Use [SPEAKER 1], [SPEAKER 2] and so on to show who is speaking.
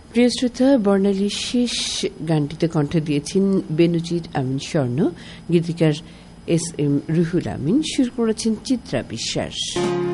[SPEAKER 1] প্রিয় শ্রোতা, বর্ণালীর শেষ গানটিতে কণ্ঠ দিয়েছেন বেনজির আমিন স্বর্ণ, গীতিকার এস এম রুহুল আমিন, সুর করেছেন চিত্রা বিশ্বাস।